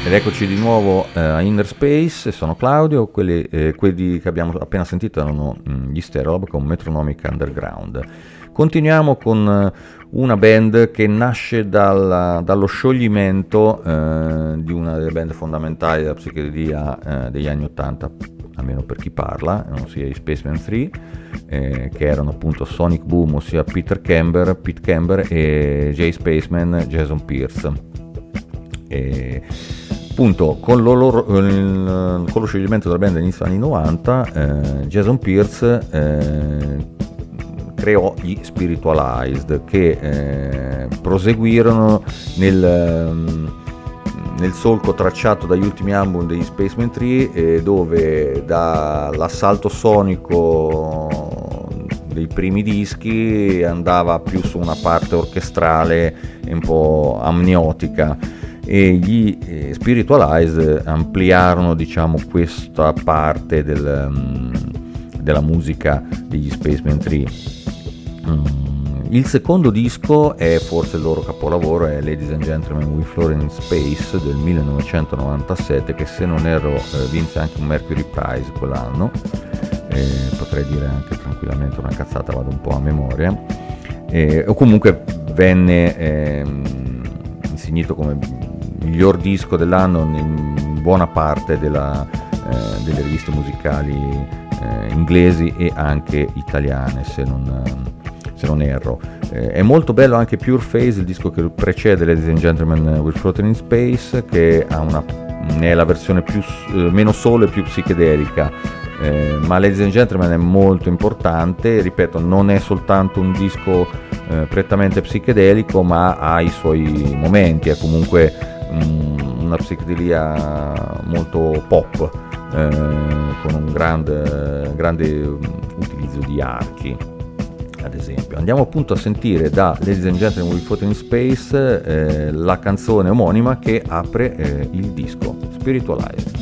Ed eccoci di nuovo a Inner Space, sono Claudio, quelli che abbiamo appena sentito erano gli Stereolab con Metronomic Underground. Continuiamo con una band che nasce dallo scioglimento di una delle band fondamentali della psichedelia degli anni 80, almeno per chi parla, ossia i Spaceman 3, che erano appunto Sonic Boom, ossia Pete Camber e Jay Spaceman, Jason Pierce. Appunto con lo scioglimento della band all'inizio degli anni 90, Jason Pierce creò gli Spiritualized, che proseguirono nel solco tracciato dagli ultimi album degli Spaceman 3, dove dall'assalto sonico dei primi dischi andava più su una parte orchestrale e un po' amniotica, e gli Spiritualized ampliarono, diciamo, questa parte della musica degli Spaceman 3. Il secondo disco è forse il loro capolavoro, è Ladies and Gentlemen We Floating in Space del 1997, che se non erro vinse anche un Mercury Prize quell'anno, potrei dire anche tranquillamente una cazzata, vado un po' a memoria, o comunque venne insignito come miglior disco dell'anno in buona parte delle riviste musicali inglesi e anche italiane, se non erro. È molto bello anche Pure Phase, il disco che precede Ladies and Gentlemen We're Floating in Space, che è la versione meno solo e più psichedelica, ma Ladies and Gentlemen è molto importante, ripeto, non è soltanto un disco prettamente psichedelico, ma ha i suoi momenti, è comunque una psichedelia molto pop, con un grande utilizzo di archi, ad esempio. Andiamo appunto a sentire da Ladies and Gentlemen We Floating in Space la canzone omonima che apre il disco, Spiritualized.